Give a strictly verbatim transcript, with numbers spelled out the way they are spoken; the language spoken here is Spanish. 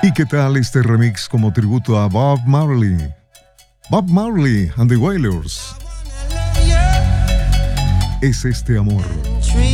¿Y qué tal este remix como tributo a Bob Marley? Bob Marley and the Wailers. Es este amor.